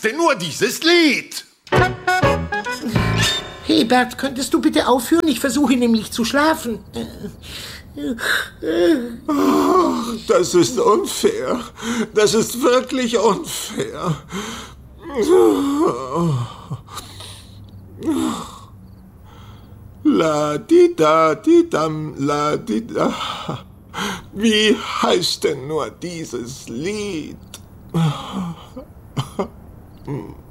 denn nur dieses Lied? Hey Bert, könntest du bitte aufhören? Ich versuche nämlich zu schlafen. Das ist unfair. Das ist wirklich unfair. La-di-da-di-dam, la-di-da. Wie heißt denn nur dieses Lied?